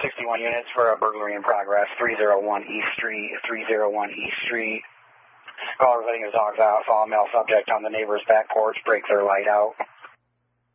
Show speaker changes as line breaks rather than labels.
61 units for a burglary in progress, 301 East Street, 301 East Street. Caller letting his dogs out, saw a male subject on the neighbor's back porch, break their light out.